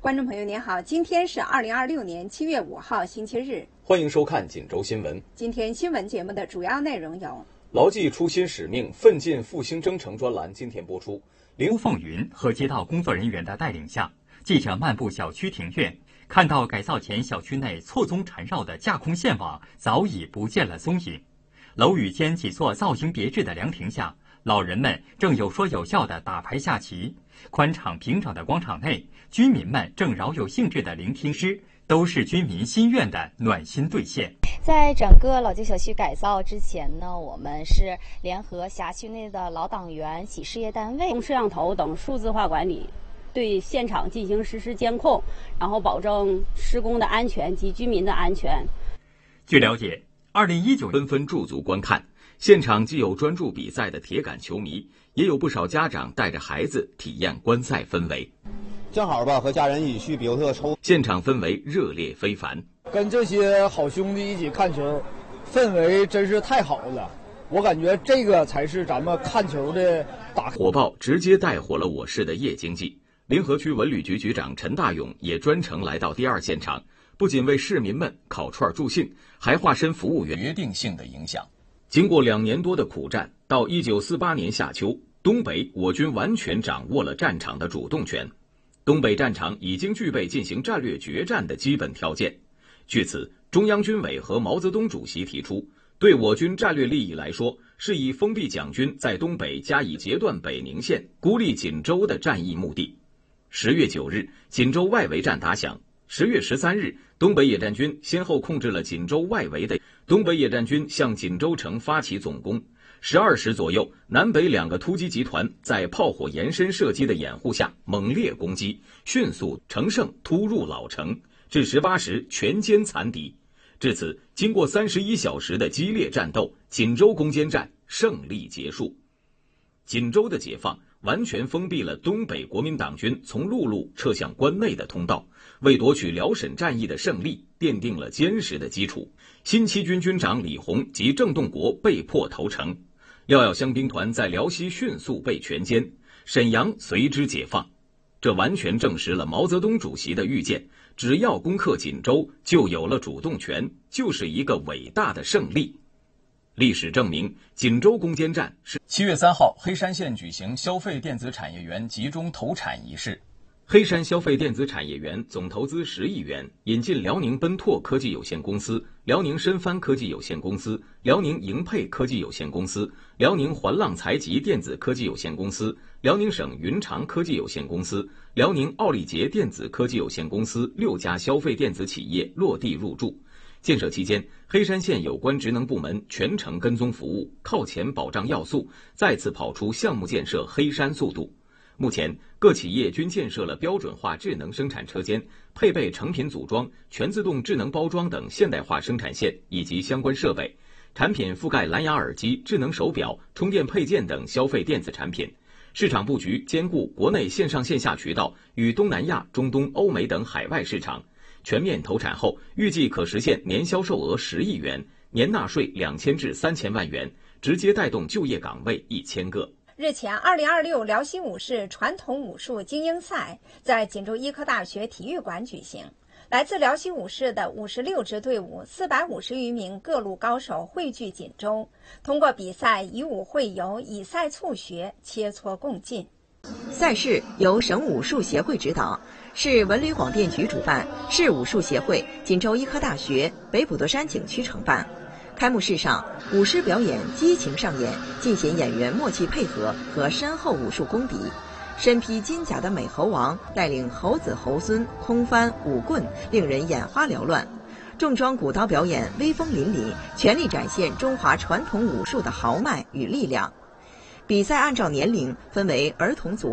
观众朋友您好，今天是2026年7月5号星期日， 欢迎收看锦州新闻。 今天新闻节目的主要内容有： 牢记初心使命，奋进复兴征程专栏今天播出。 吴凤云和街道工作人员的带领下，记者漫步小区庭院，看到改造前小区内错综缠绕的架空线网早已不见了踪影。楼宇间几座造型别致的凉亭下，老人们正有说有笑地打牌下棋。宽敞平整的广场内，居民们正饶有兴致地聆听诗，都是居民心愿的暖心兑现。 在整个老旧小区改造之前呢，我们是联合辖区内的老党员、企事业单位， 用摄像头等数字化管理，对现场进行实时监控，然后保证施工的安全及居民的安全。 据了解，2019 纷纷驻足观看，现场既有专注比赛的铁杆球迷，也有不少家长带着孩子体验观赛氛围。 正好吧，和家人一起去比尤特抽， 现场氛围热烈非凡。 跟这些好兄弟一起看球，氛围真是太好了。我感觉这个才是咱们看球的打火爆，直接带火了我市的夜经济。临河区文旅局局长陈大勇也专程来到第二现场，不仅为市民们烤串助兴，还化身服务员，决定性的影响。经过2年多的苦战，到1948年夏秋，东北我军完全掌握了战场的主动权。东北战场已经具备进行战略决战的基本条件。据此，中央军委和毛泽东主席提出，对我军战略利益来说，是以封闭蒋军在东北加以截断北宁县、孤立锦州的战役目的。10月9日，锦州外围战打响。10月13日，东北野战军先后控制了锦州外围的东北野战军向锦州城发起总攻。12时左右，南北2个突击集团在炮火延伸射击的掩护下猛烈攻击，迅速乘胜突入老城，至18时全歼残敌。至此，经过31小时的激烈战斗，锦州攻坚战胜利结束。锦州的解放完全封闭了东北国民党军从陆路撤向关内的通道，为夺取辽沈战役的胜利奠定了坚实的基础。新七军军长李鸿及郑洞国被迫投诚，廖耀湘兵团在辽西迅速被全歼，沈阳随之解放。这完全证实了毛泽东主席的预见，只要攻克锦州，就有了主动权，就是一个伟大的胜利。历史证明，锦州攻坚战是7月3号，黑山县举行消费电子产业园集中投产仪式。黑山消费电子产业园总投资10亿元，引进辽宁奔拓科技有限公司、辽宁申帆科技有限公司、辽宁盈沛科技有限公司、辽宁环浪财集电子科技有限公司、辽宁省云长科技有限公司、辽宁奥利捷电子科技有限公司6家消费电子企业落地入驻。建设期间，黑山县有关职能部门全程跟踪服务，靠前保障要素，再次跑出项目建设黑山速度。目前，各企业均建设了标准化智能生产车间，配备成品组装、全自动智能包装等现代化生产线以及相关设备，产品覆盖蓝牙耳机、智能手表、充电配件等消费电子产品。市场布局兼顾国内线上线下渠道与东南亚、中东、欧美等海外市场。全面投产后，预计可实现年销售额10亿元，年纳税2000至3000万元，直接带动就业岗位1000个。 日前，2026辽西武士传统武术精英赛在锦州医科大学体育馆举行。来自辽西武士的56支队伍，450余名各路高手汇聚锦州，通过比赛以武会友，以赛促学，切磋共进。 赛事由省武术协会指导，市文旅广电局主办，市武术协会、锦州医科大学、北普陀山景区承办。开幕式上，舞狮表演激情上演，尽显演员默契配合和深厚武术功底。身披金甲的美猴王带领猴子猴孙空翻舞棍，令人眼花缭乱。重装古刀表演威风凛凛，全力展现中华传统武术的豪迈与力量。比赛按照年龄分为儿童组